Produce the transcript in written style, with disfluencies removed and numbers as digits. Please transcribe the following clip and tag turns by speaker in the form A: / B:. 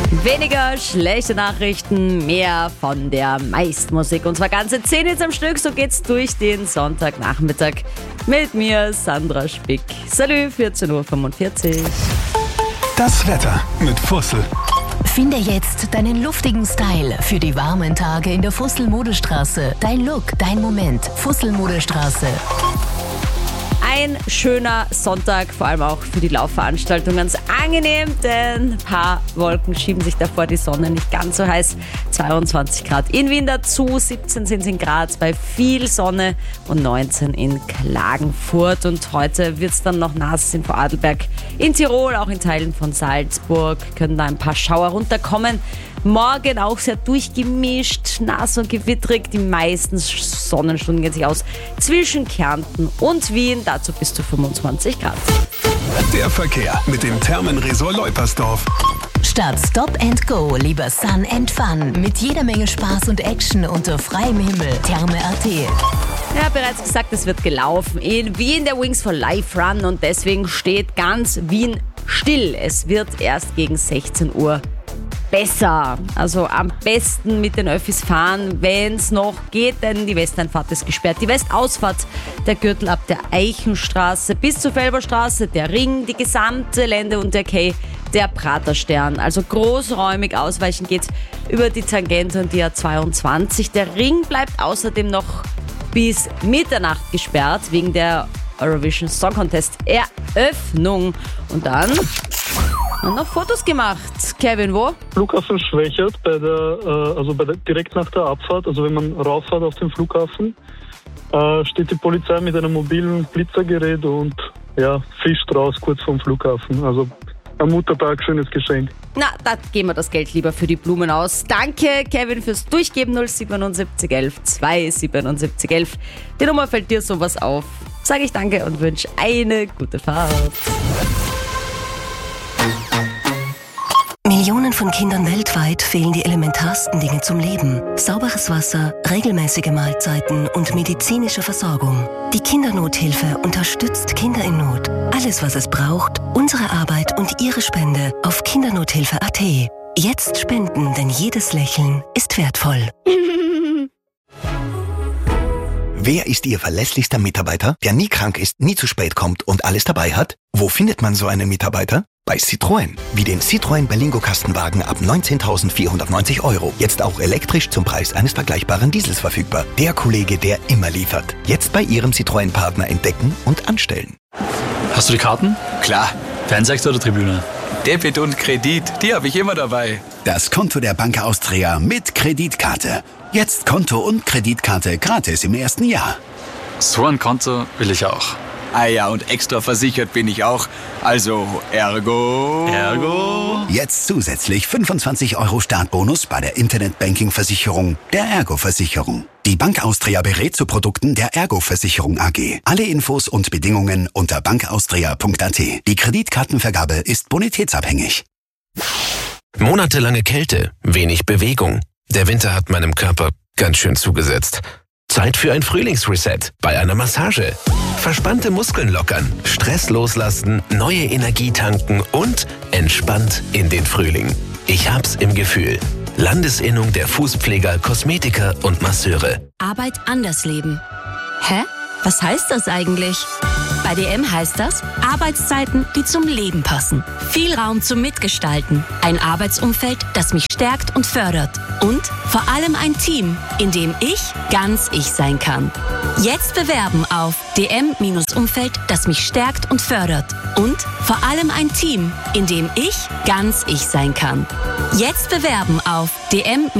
A: Weniger schlechte Nachrichten, mehr von der Meistmusik. Und zwar ganze 10 jetzt am Stück, so geht's durch den Sonntagnachmittag. Mit mir, Sandra Spick. Salü, 14.45 Uhr.
B: Das Wetter mit Fussel.
C: Finde jetzt deinen luftigen Style für die warmen Tage in der Fussel-Modestraße. Dein Look, dein Moment. Fussel-Modestraße.
A: Ein schöner Sonntag, vor allem auch für die Laufveranstaltung. Ganz angenehm, denn ein paar Wolken schieben sich davor, die Sonne nicht ganz so heiß. 22 Grad in Wien dazu, 17 sind es in Graz bei viel Sonne und 19 in Klagenfurt. Und heute wird es dann noch nass in Vorarlberg, in Tirol, auch in Teilen von Salzburg können da ein paar Schauer runterkommen. Morgen auch sehr durchgemischt, nass und gewittrig. Die meisten Sonnenstunden gehen sich aus zwischen Kärnten und Wien, dazu bis zu 25 Grad.
B: Der Verkehr mit dem Thermenresort Leupersdorf.
C: Statt Stop and Go, lieber Sun and Fun. Mit jeder Menge Spaß und Action unter freiem Himmel. Therme.at.
A: Ja, bereits gesagt, es wird gelaufen in Wien, der Wings for Life Run, und deswegen steht ganz Wien still. Es wird erst gegen 16 Uhr besser. Also am besten mit den Öffis fahren, wenn es noch geht, denn die Westeinfahrt ist gesperrt. Die Westausfahrt, der Gürtel ab der Eichenstraße bis zur Felberstraße, der Ring, die gesamte Lände und der Quai, der Praterstern. Also großräumig ausweichen geht über die Tangente und die A22. Der Ring bleibt außerdem noch bis Mitternacht gesperrt wegen der Eurovision Song Contest Eröffnung. Und dann noch Fotos gemacht. Kevin, wo?
D: Flughafen Schwächert, direkt nach der Abfahrt, also wenn man rauffahrt auf den Flughafen, steht die Polizei mit einem mobilen Blitzergerät und fischt raus kurz vom Flughafen. Also am Muttertag schönes Geschenk.
A: Na, da geben wir das Geld lieber für die Blumen aus. Danke, Kevin, fürs Durchgeben. 07711 27711. Die Nummer fällt dir sowas auf. Sage ich danke und wünsche eine gute Fahrt.
C: Millionen von Kindern weltweit fehlen die elementarsten Dinge zum Leben. Sauberes Wasser, regelmäßige Mahlzeiten und medizinische Versorgung. Die Kindernothilfe unterstützt Kinder in Not. Alles, was es braucht, unsere Arbeit und Ihre Spende auf kindernothilfe.at. Jetzt spenden, denn jedes Lächeln ist wertvoll.
E: Wer ist Ihr verlässlichster Mitarbeiter, der nie krank ist, nie zu spät kommt und alles dabei hat? Wo findet man so einen Mitarbeiter? Bei Citroën. Wie den Citroën Berlingo Kastenwagen ab 19.490 €. Jetzt auch elektrisch zum Preis eines vergleichbaren Diesels verfügbar. Der Kollege, der immer liefert. Jetzt bei Ihrem Citroën-Partner entdecken und anstellen.
F: Hast du die Karten?
G: Klar.
F: Fernsehextra oder Tribüne?
G: Debit und Kredit, die habe ich immer dabei.
H: Das Konto der Bank Austria mit Kreditkarte. Jetzt Konto und Kreditkarte gratis im ersten Jahr.
F: So ein Konto will ich auch.
G: Ah ja, und extra versichert bin ich auch. Also, ergo...
H: Jetzt zusätzlich 25 € Startbonus bei der Internetbanking-Versicherung der Ergo-Versicherung. Die Bank Austria berät zu Produkten der Ergo-Versicherung AG. Alle Infos und Bedingungen unter bankaustria.at. Die Kreditkartenvergabe ist bonitätsabhängig.
I: Monatelange Kälte, wenig Bewegung. Der Winter hat meinem Körper ganz schön zugesetzt. Zeit für ein Frühlingsreset bei einer Massage. Verspannte Muskeln lockern, Stress loslassen, neue Energie tanken und entspannt in den Frühling. Ich hab's im Gefühl. Landesinnung der Fußpfleger, Kosmetiker und Masseure.
J: Arbeit anders leben. Hä? Was heißt das eigentlich? Bei DM heißt das Arbeitszeiten, die zum Leben passen. Viel Raum zum Mitgestalten. Ein Arbeitsumfeld, das mich stärkt und fördert. Und vor allem ein Team, in dem ich ganz ich sein kann. Jetzt bewerben auf DM-Umfeld, das mich stärkt und fördert. Und vor allem ein Team, in dem ich ganz ich sein kann. Jetzt bewerben auf DM-